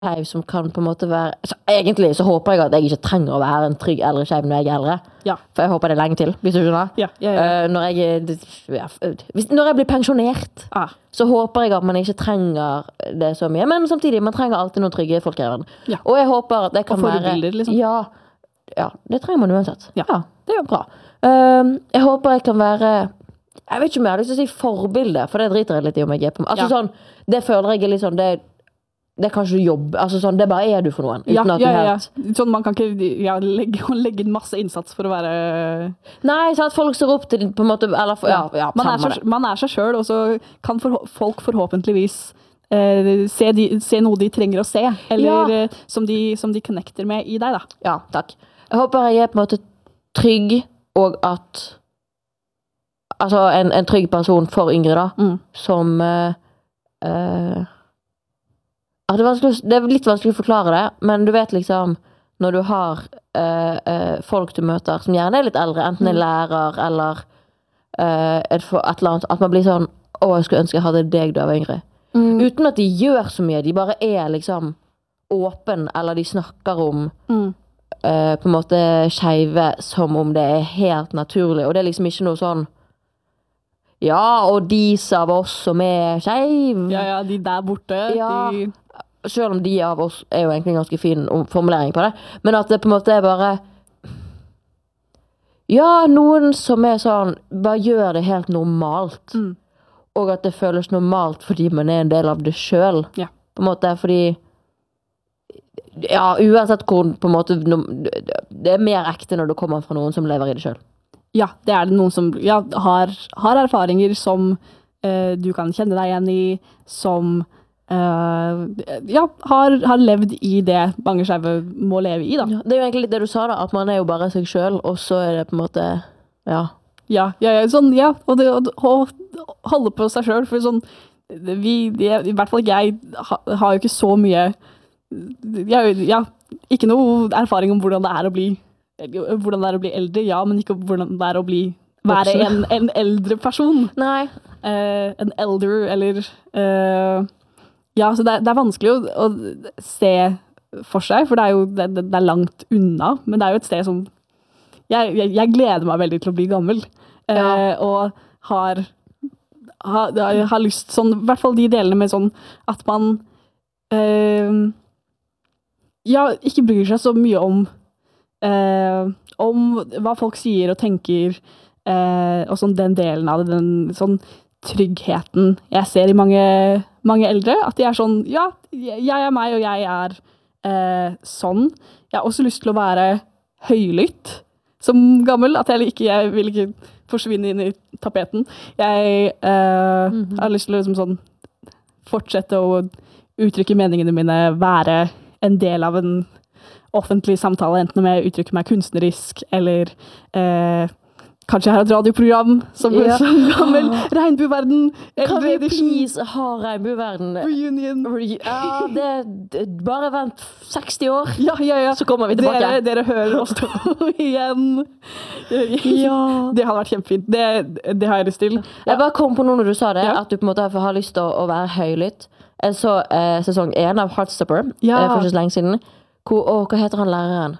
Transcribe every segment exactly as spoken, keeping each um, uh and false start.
skeiv som kan på en måte være altså, egentlig så håper jeg at jeg ikke trenger å være en trygg eldre skeiv når jeg er eldre. Ja. For jeg håper det er lenge til, hvis du skjønner. Ja, ja, ja. Uh, når, jeg, ja, hvis, når jeg blir pensjonert, ah. så håper jeg at man ikke trenger det så mye. Men samtidig, man trenger alltid noen trygge folk i verden. Ja. Og jeg håper at det kan og være... forbilder, liksom. Ja, ja, det trenger man uansett. Ja, ja det er jo bra. Uh, jeg håper jeg kan være... Jeg vet ikke om jeg har lyst til å si forbilde, for det driter jeg litt i om jeg er på... Altså ja. sånn, det føler jeg er litt sånn... Det, det er kanskje jobb, altså sånn, det bare er du for noen. Ja, uten at ja, du ja, helt... ja. Sånn, man kan ikke ja, legge, legge inn masse innsats for å være... Nei, så at folk står opp til på en måte, eller for, ja, ja, man, er seg, man er seg selv, og så kan for, folk forhåpentligvis eh, se, de, se noe de trenger å se, eller ja. som, de, som de connecter med i deg, da. Ja, takk. Jeg håper jeg er på en måte trygg, og at altså en, en trygg person for yngre da, mm. som... Uh, uh, Det er, det er litt vanskelig å forklare det, men du vet liksom, når du har uh, uh, folk du møter som gjerne er litt eldre, enten en lærer eller uh, et, for, et eller annet, at man blir sånn, å, jeg skulle ønske jeg hadde deg da jeg var yngre. Mm. Uten at de gjør så mye, de bare er liksom åpen, eller de snakker om mm. uh, på en måte skeive som om det er helt naturlig, og det er liksom ikke noe sånn ja, og de av oss som er skeiv. Ja, ja, de der borte. Ja, de... selv om de av oss er jo egentlig en ganske fin formulering på det. Men at det på en måte er bare... Ja, noen som er sånn, bare gjør det helt normalt. Mm. Og at det føles normalt fordi man er en del av det selv. Ja. På en måte, fordi... Ja, uansett hvor på en måte... Det er mer ekte når det kommer fra noen som lever i det selv. Ja, det er det noen som ja, har, har erfaringer som uh, du kan kjenne deg igjen i, som uh, ja, har, har levd i det mange skeive må leve i, da. Ja, det er jo egentlig litt det du sa da, at man er jo bare seg selv, og så er det på en måte, ja. Ja, ja, ja sånn, ja, og det å holde på seg selv, for sånn, vi, det, i hvert fall jeg, ha, har jo ikke så mye, jeg, ja, ikke noe erfaring om hvordan det er å bli hvordan det er å bli eldre, ja, men ikke hvordan det er å bli være en, en eldre person. Nei. Uh, en elder, eller uh, ja, så det er, det er vanskelig å, å se for seg, for det er jo det, det er langt unna, men det er jo et sted som jeg, jeg, jeg gleder meg veldig til å bli gammel, uh, ja. og har, har, har lyst sånn, i hvert fall de delene med sånn at man uh, ja, ikke bryr seg så mye om Uh, om hva folk sier og tenker uh, og sånn den delen av det, den sånn tryggheten jeg ser i mange, mange eldre, at de er sånn, ja, jeg er meg og jeg er uh, sånn. Jeg har også lyst til å være høylytt som gammel, at jeg ikke, jeg vil ikke forsvinne inn i tapeten. Jeg uh, mm-hmm. har lyst til å liksom sånn fortsette å uttrykke meningene mine, være en del av en offentlig samtale, enten om jeg uttrykker meg kunstnerisk, eller eh, kanskje jeg har et radioprogram som, ja. som gammel regnbueverden. Kan vi please ha regnbueverden? Reunion. Re ja, det, det, bare vent seksti år, ja, ja, ja. så kommer vi tilbake. Dere, dere hører oss to igjen. Ja. Det hadde vært kjempefint. Det, det har jeg lyst til. Ja. Jeg bare kom på noe når du sa det, ja. at du på en måte har lyst til å, å være høylytt. Jeg så eh, sesong en av Heartstopper, ja. eh, for ikke så lenge siden. Hvor, å, hva heter han læreren?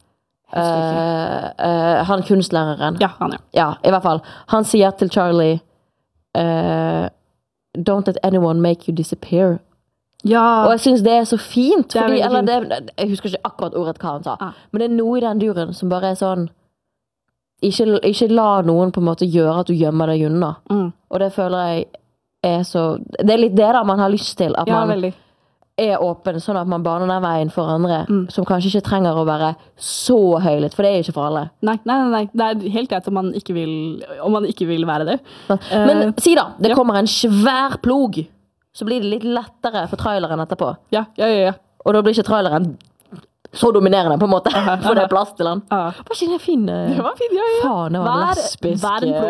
Uh, uh, han kunstlæreren. Ja, han, ja. Ja, i hvert fall. Han sier til Charlie, uh, don't let anyone make you disappear. Ja. Og jeg synes det er så fint, det er fordi, eller fint. Det, jeg husker ikke akkurat ordet hva han sa, ah. men det er noe i den duren som bare er sånn, ikke, ikke la noen på en måte gjøre at du gjemmer deg unna. Mm. Og det føler jeg er så, det er litt det da man har lyst til, at ja, man veldig. Er åpen, sånn at man baner den veien for andre, mm. som kanskje ikke trenger å være så høylytt, for det er ikke for alle. Nei, nei, nei, det er helt greit om man ikke vil, om man ikke vil være det. Men uh, si da, det ja. kommer en svær plog, så blir det litt lettere for traileren etterpå. Ja, ja, ja. ja. Og da blir ikke traileren så dominerende på en måte, aha, for det er plass til den. Aha. Var ikke det fin? Det var fin, ja, ja. Faen, det var vær, lesbisk. Vær en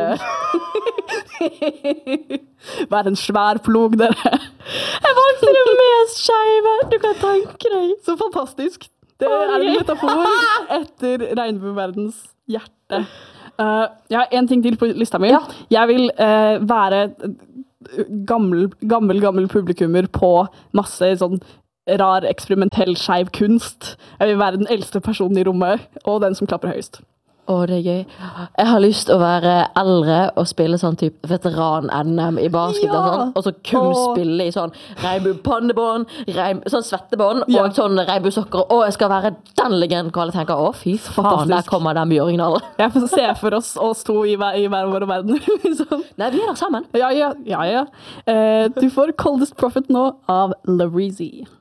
plog. Vær en svær plog, dere. Jeg valgte det mest skeive. Du kan tenke deg. Så fantastisk. Det er en metafor etter regnbueverdens hjerte. Uh, jeg har en ting til på lista mi. Ja. Jeg vil uh, være gammel, gammel, gammel publikummer på masse sånn rar, eksperimentell, skeiv kunst. Jeg vil være den eldste personen i rommet, og den som klapper høyest. Å, det er gøy. Jeg har lyst til å være eldre og spille sånn type veteran-N M i basket Ja! og sånn, og så kun Åh. spille i sånn regnbue-pannebånd, regnbue, sånn svettebånd, Ja. og sånn regnbue-sokker. Å, jeg skal være den legenden, hva alle tenker. Å, fy faen, Fantastisk. der kommer den Bjørgnal. Jeg får se for oss oss to i hver, i hver vår verden. liksom. Nei, vi er der sammen. Ja, ja, ja, ja. Eh, du får Coldest Prophet nå av Lareezy.